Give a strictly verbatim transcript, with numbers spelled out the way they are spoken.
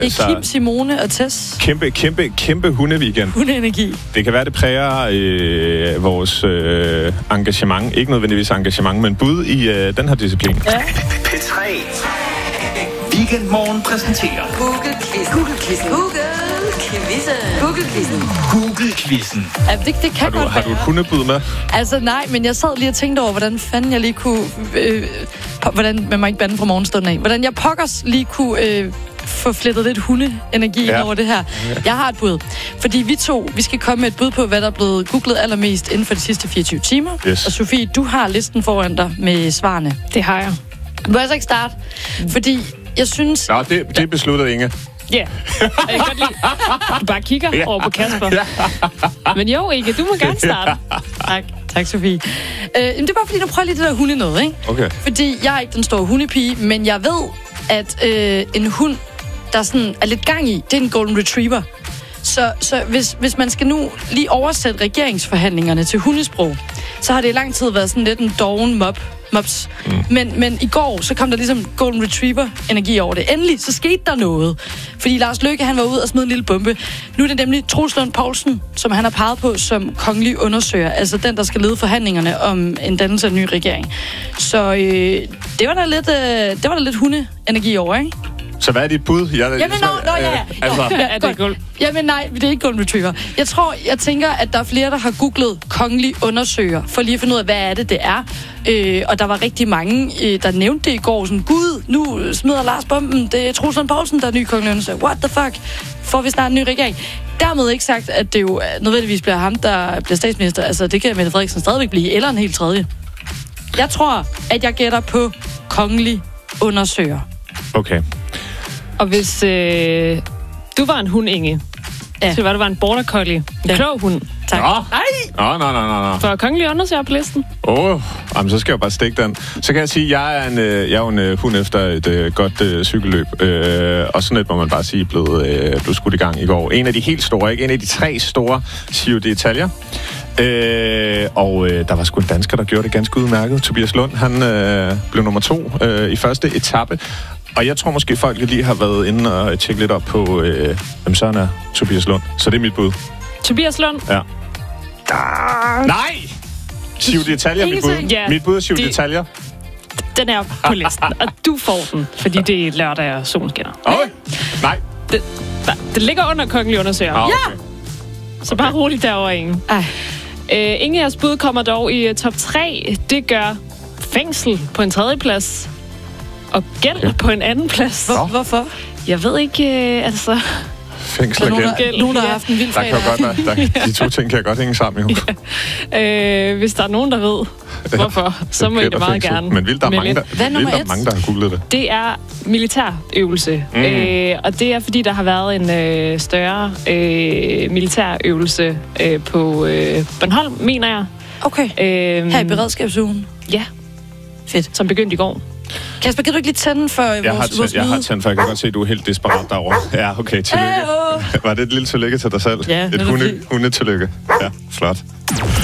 Altså, Kim, Simone og Tess. Kæmpe, kæmpe, kæmpe hundeweekend. Hundeenergi. Det kan være, det præger øh, vores øh, engagement. Ikke nødvendigvis engagement, men bud i øh, den her disciplin. Ja. P tre. Weekendmorgen præsenterer Google-quizzen. Google-quizzen. Google-quizzen. Google-quizzen. Google-quizzen. Ja, det, det kan Har du, godt har være. du et hundebud med? Altså nej, men jeg sad lige og tænkte over, hvordan fanden jeg lige kunne... Øh, på, hvordan, man må ikke bande fra morgenstunden af. Hvordan jeg pokkers lige kunne... Øh, få flettet lidt hundeenergi Ja. over det her. Jeg har et bud. Fordi vi to, vi skal komme med et bud på, hvad der er blevet googlet allermest inden for de sidste fireogtyve timer. Yes. Og Sofie, du har listen foran dig med svarene. Det har jeg. Du må altså ikke starte, fordi jeg synes... Nå, det, det besluttede Inge. Ja. Yeah. Jeg kan godt lide. Du bare kigger Ja. over på Kasper. Men jo, Ikke, du må gerne starte. Tak, tak Sofie. Øh, det er bare fordi, du prøver lige det der hunde noget, ikke? Okay. Fordi jeg er ikke den store hundepige, men jeg ved, at øh, en hund, der sådan er lidt gang i, det er en golden retriever. Så, så hvis, hvis man skal nu lige oversætte regeringsforhandlingerne til hundesprog, så har det i lang tid været sådan lidt en doven mob. Mops. Mm. Men, men i går, så kom der ligesom golden retriever-energi over det. Endelig, så skete der noget. Fordi Lars Løkke, han var ude og smed en lille bombe. Nu er det nemlig Troels Lund Poulsen, som han har peget på som kongelig undersøger. Altså den, der skal lede forhandlingerne om en dannelse af en ny regering. Så øh, det var der lidt, øh, det var der lidt hundeenergi over, ikke? Så hvad er dit bud? Jeg, Jamen, nå, nå, ja, ja. altså, ja, Er det guld? Jamen nej, det er ikke golden retriever. Jeg tror, jeg tænker, at der er flere, der har googlet kongelig undersøger, for lige at finde ud af, hvad er det, det er. Øh, og der var rigtig mange, øh, der nævnte det i går, sådan, gud, nu smider Lars bomben, det er Troels Lund Poulsen, der er ny kongelig undersøger. What the fuck? Får vi snart en ny regering? Dermed ikke sagt, at det jo nødvendigvis bliver ham, der bliver statsminister. Altså, det kan Mette Frederiksen stadigvæk blive, eller en helt tredje. Jeg tror, at jeg gætter på kongelig undersøger. okay. Og hvis øh, du var en hund, Inge, Ja. så var du var en border collie. En Ja. klog hund. Tak. Nå. Nå, nå, nå, nå, nå. For kongelig undersøger på listen. Åh, oh, så skal jeg bare stikke den. Så kan jeg sige, at jeg er, en, øh, jeg er jo en øh, hund efter et øh, godt øh, cykelløb. Øh, og sådan et, må man bare sige, blev, øh, blev skudt i gang i går. En af de helt store, ikke? En af de tre store Giro d'Italia. Øh, og øh, der var sgu en dansker, der gjorde det ganske udmærket. Tobias Lund, han øh, blev nummer to øh, i første etape. Og jeg tror måske, folk lige har været inde og tjekke lidt op på, øh, hvem sådan er Tobias Lund. Så det er mit bud. Tobias Lund. Ja. Nej! Giro d'Italia, mit bud. Ja, Mit bud er Giro det- d'Italia. Den er på listen, og du får den, fordi det er lørdag og solen skinner. Okay. Nej. Det, der, det ligger under kongelig undersøger. Ah, okay. Så bare roligt derovre, Inge. Ej. Øh, ingen af jeres bud kommer dog i uh, top tre. Det gør fængsel på en tredje plads. Og gæld Okay. på en anden plads. Hvor, hvorfor? Jeg ved ikke, øh, altså... Fængsel Der er og nogen, gæld. der, nogen, der har haft en vild Der kan jo fredag. godt være, der, de to ting kan jeg godt hænge sammen, jo. Øh, hvis der er nogen, der ved, hvorfor, så må I det meget gerne. Men vildt, der er melde mange, ind. der, Hvad er vildt, nummer der, er et? mange, der har googlet det. Det er militærøvelse. Mm. Øh, og det er, fordi der har været en øh, større øh, militærøvelse øh, på øh, Bornholm, mener jeg. Okay. Øh, Her i beredskabsugen. Ja, Fedt. som begyndte i går. Kasper, kan du ikke lige tænde for vores, Jeg har, vores tændt, jeg har lyde? tændt, for jeg kan godt se, at du er helt desperat derovre. Ja, okay, tillykke. Hey, oh. Var det et lille tillykke til dig selv? Ja, et det er hunde, fint. hundetillykke. Ja, flot.